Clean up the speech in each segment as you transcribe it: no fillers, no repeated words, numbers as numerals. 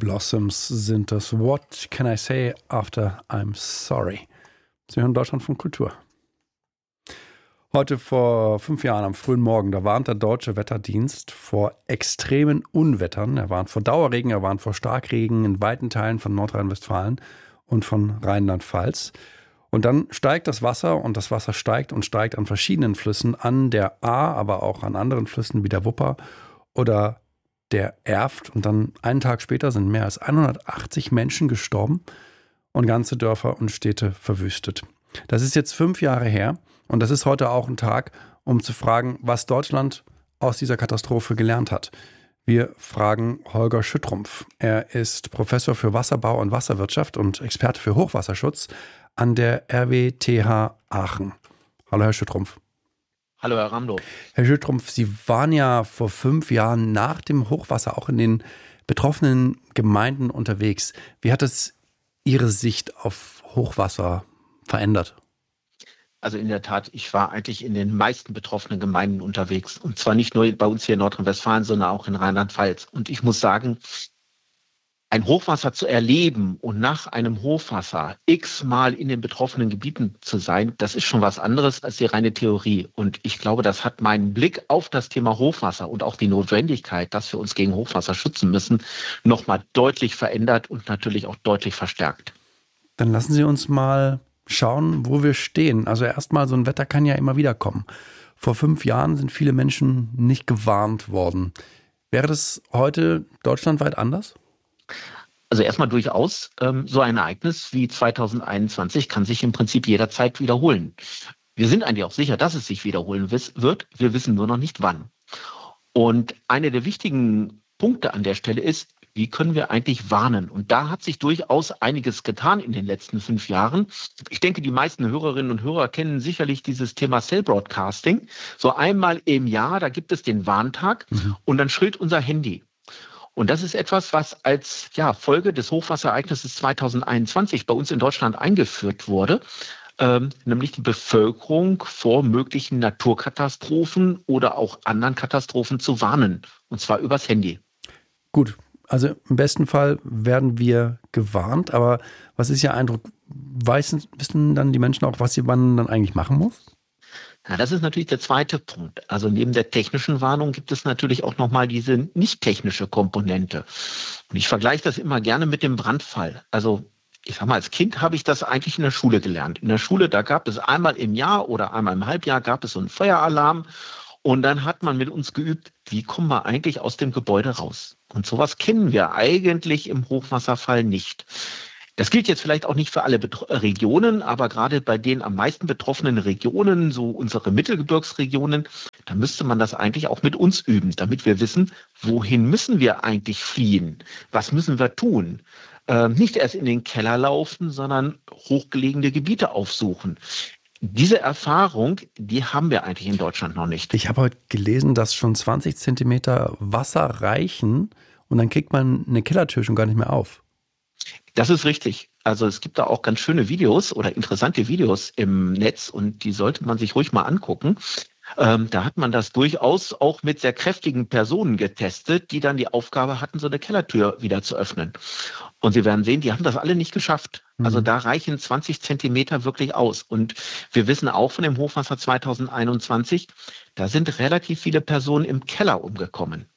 Blossoms sind das. What can I say after I'm sorry? Sie hören Deutschlandfunk Kultur. Heute vor 5 Jahren am frühen Morgen, da warnt der Deutsche Wetterdienst vor extremen Unwettern. Er warnt vor Dauerregen, er warnt vor Starkregen in weiten Teilen von Nordrhein-Westfalen und von Rheinland-Pfalz. Und dann steigt das Wasser und das Wasser steigt und steigt an verschiedenen Flüssen, an der Ahr, aber auch an anderen Flüssen wie der Wupper oder der Erft. Und dann einen Tag später sind mehr als 180 Menschen gestorben und ganze Dörfer und Städte verwüstet. Das ist jetzt 5 Jahre her und das ist heute auch ein Tag, um zu fragen, was Deutschland aus dieser Katastrophe gelernt hat. Wir fragen Holger Schüttrumpf. Er ist Professor für Wasserbau und Wasserwirtschaft und Experte für Hochwasserschutz an der RWTH Aachen. Hallo, Herr Schüttrumpf. Hallo, Herr Ramdow. Herr Schüttrumpf, Sie waren ja vor 5 Jahren nach dem Hochwasser auch in den betroffenen Gemeinden unterwegs. Wie hat es Ihre Sicht auf Hochwasser verändert? Also in der Tat, ich war eigentlich in den meisten betroffenen Gemeinden unterwegs. Und zwar nicht nur bei uns hier in Nordrhein-Westfalen, sondern auch in Rheinland-Pfalz. Und ich muss sagen, ein Hochwasser zu erleben und nach einem Hochwasser x-mal in den betroffenen Gebieten zu sein, das ist schon was anderes als die reine Theorie. Und ich glaube, das hat meinen Blick auf das Thema Hochwasser und auch die Notwendigkeit, dass wir uns gegen Hochwasser schützen müssen, nochmal deutlich verändert und natürlich auch deutlich verstärkt. Dann lassen Sie uns mal schauen, wo wir stehen. Also erstmal, so ein Wetter kann ja immer wieder kommen. Vor 5 Jahren sind viele Menschen nicht gewarnt worden. Wäre das heute deutschlandweit anders? Also erstmal durchaus, so ein Ereignis wie 2021 kann sich im Prinzip jederzeit wiederholen. Wir sind eigentlich auch sicher, dass es sich wiederholen wird. Wir wissen nur noch nicht wann. Und einer der wichtigen Punkte an der Stelle ist, wie können wir eigentlich warnen? Und da hat sich durchaus einiges getan in den letzten 5 Jahren. Ich denke, die meisten Hörerinnen und Hörer kennen sicherlich dieses Thema Cell Broadcasting. So einmal im Jahr, da gibt es den Warntag und dann schrillt unser Handy. Und das ist etwas, was als Folge des Hochwasserereignisses 2021 bei uns in Deutschland eingeführt wurde, nämlich die Bevölkerung vor möglichen Naturkatastrophen oder auch anderen Katastrophen zu warnen, und zwar übers Handy. Gut, also im besten Fall werden wir gewarnt, aber was ist Ihr Eindruck? Wissen dann die Menschen auch, was man dann eigentlich machen muss? Ja, das ist natürlich der zweite Punkt. Also neben der technischen Warnung gibt es natürlich auch nochmal diese nicht technische Komponente. Und ich vergleiche das immer gerne mit dem Brandfall. Also ich sag mal, als Kind habe ich das eigentlich in der Schule gelernt. In der Schule, da gab es einmal im Jahr oder einmal im Halbjahr gab es so einen Feueralarm. Und dann hat man mit uns geübt, wie kommen wir eigentlich aus dem Gebäude raus? Und sowas kennen wir eigentlich im Hochwasserfall nicht. Das gilt jetzt vielleicht auch nicht für alle Regionen, aber gerade bei den am meisten betroffenen Regionen, so unsere Mittelgebirgsregionen, da müsste man das eigentlich auch mit uns üben, damit wir wissen, wohin müssen wir eigentlich fliehen? Was müssen wir tun? Nicht erst in den Keller laufen, sondern hochgelegene Gebiete aufsuchen. Diese Erfahrung, die haben wir eigentlich in Deutschland noch nicht. Ich habe heute gelesen, dass schon 20 Zentimeter Wasser reichen und dann kriegt man eine Kellertür schon gar nicht mehr auf. Das ist richtig. Also es gibt da auch ganz schöne Videos oder interessante Videos im Netz und die sollte man sich ruhig mal angucken. Da hat man das durchaus auch mit sehr kräftigen Personen getestet, die dann die Aufgabe hatten, so eine Kellertür wieder zu öffnen. Und Sie werden sehen, die haben das alle nicht geschafft. Also da reichen 20 Zentimeter wirklich aus. Und wir wissen auch von dem Hochwasser 2021, da sind relativ viele Personen im Keller umgekommen.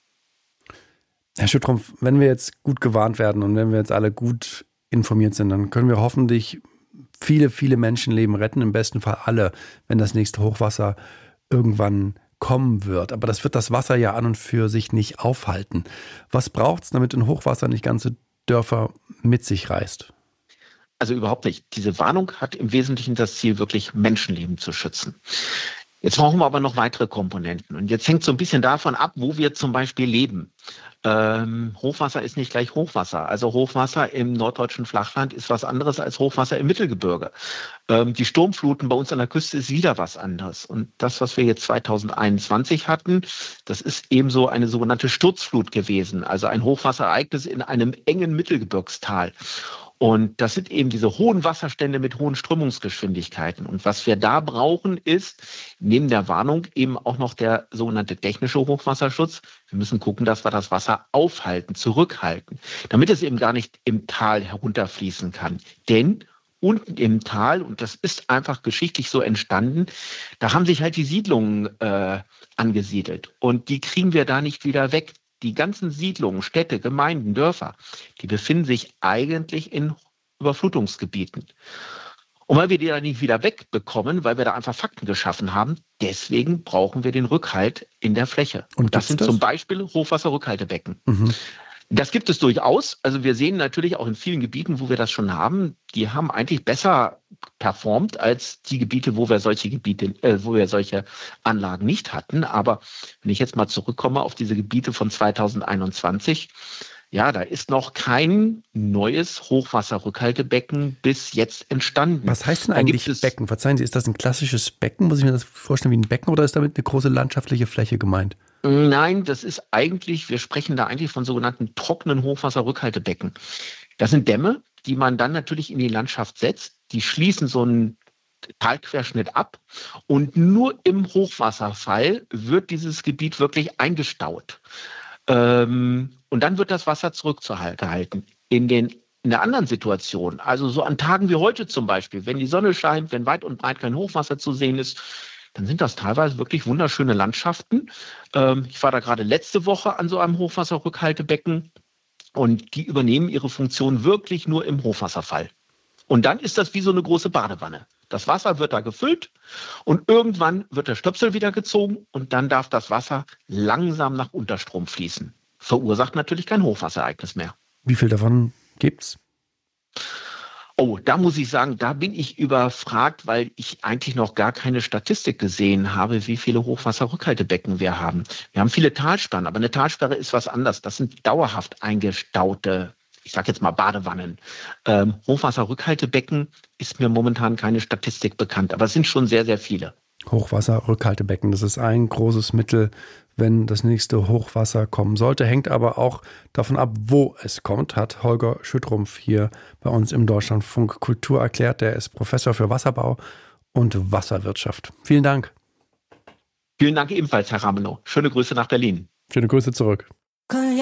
Herr Schüttrumpf, wenn wir jetzt gut gewarnt werden und wenn wir jetzt alle gut informiert sind, dann können wir hoffentlich viele, viele Menschenleben retten, im besten Fall alle, wenn das nächste Hochwasser irgendwann kommen wird. Aber das wird das Wasser ja an und für sich nicht aufhalten. Was braucht es, damit ein Hochwasser nicht ganze Dörfer mit sich reißt? Also überhaupt nicht. Diese Warnung hat im Wesentlichen das Ziel, wirklich Menschenleben zu schützen. Jetzt brauchen wir aber noch weitere Komponenten. Und jetzt hängt so ein bisschen davon ab, wo wir zum Beispiel leben. Hochwasser ist nicht gleich Hochwasser. Also Hochwasser im norddeutschen Flachland ist was anderes als Hochwasser im Mittelgebirge. Die Sturmfluten bei uns an der Küste ist wieder was anderes. Und das, was wir jetzt 2021 hatten, das ist ebenso eine sogenannte Sturzflut gewesen. Also ein Hochwasserereignis in einem engen Mittelgebirgstal. Und das sind eben diese hohen Wasserstände mit hohen Strömungsgeschwindigkeiten. Und was wir da brauchen, ist neben der Warnung eben auch noch der sogenannte technische Hochwasserschutz. Wir müssen gucken, dass wir das Wasser aufhalten, zurückhalten, damit es eben gar nicht im Tal herunterfließen kann. Denn unten im Tal, und das ist einfach geschichtlich so entstanden, da haben sich halt die Siedlungen angesiedelt. Und die kriegen wir da nicht wieder weg. Die ganzen Siedlungen, Städte, Gemeinden, Dörfer, die befinden sich eigentlich in Überflutungsgebieten. Und weil wir die da nicht wieder wegbekommen, weil wir da einfach Fakten geschaffen haben, deswegen brauchen wir den Rückhalt in der Fläche. Und das sind zum Beispiel Hochwasserrückhaltebecken. Mhm. Das gibt es durchaus. Also wir sehen natürlich auch in vielen Gebieten, wo wir das schon haben, die haben eigentlich besser performt als die Gebiete, wo wir solche Anlagen nicht hatten. Aber wenn ich jetzt mal zurückkomme auf diese Gebiete von 2021, ja, da ist noch kein neues Hochwasserrückhaltebecken bis jetzt entstanden. Was heißt denn eigentlich Becken? Verzeihen Sie, ist das ein klassisches Becken? Muss ich mir das vorstellen wie ein Becken oder ist damit eine große landschaftliche Fläche gemeint? Nein, das ist eigentlich, wir sprechen da eigentlich von sogenannten trockenen Hochwasserrückhaltebecken. Das sind Dämme, die man dann natürlich in die Landschaft setzt. Die schließen so einen Talquerschnitt ab und nur im Hochwasserfall wird dieses Gebiet wirklich eingestaut. Und dann wird das Wasser zurückzuhalten. In der anderen Situation, also so an Tagen wie heute zum Beispiel, wenn die Sonne scheint, wenn weit und breit kein Hochwasser zu sehen ist, dann sind das teilweise wirklich wunderschöne Landschaften. Ich war da gerade letzte Woche an so einem Hochwasserrückhaltebecken und die übernehmen ihre Funktion wirklich nur im Hochwasserfall. Und dann ist das wie so eine große Badewanne. Das Wasser wird da gefüllt und irgendwann wird der Stöpsel wieder gezogen und dann darf das Wasser langsam nach Unterstrom fließen. Verursacht natürlich kein Hochwasserereignis mehr. Wie viel davon gibt's? Oh, da muss ich sagen, da bin ich überfragt, weil ich eigentlich noch gar keine Statistik gesehen habe, wie viele Hochwasserrückhaltebecken wir haben. Wir haben viele Talsperren, aber eine Talsperre ist was anderes. Das sind dauerhaft eingestaute, ich sage jetzt mal Badewannen. Hochwasserrückhaltebecken ist mir momentan keine Statistik bekannt, aber es sind schon sehr, sehr viele. Hochwasserrückhaltebecken, das ist ein großes Mittel, wenn das nächste Hochwasser kommen sollte. Hängt aber auch davon ab, wo es kommt, hat Holger Schüttrumpf hier bei uns im Deutschlandfunk Kultur erklärt. Der ist Professor für Wasserbau und Wasserwirtschaft. Vielen Dank. Vielen Dank ebenfalls, Herr Ramelow. Schöne Grüße nach Berlin. Schöne Grüße zurück.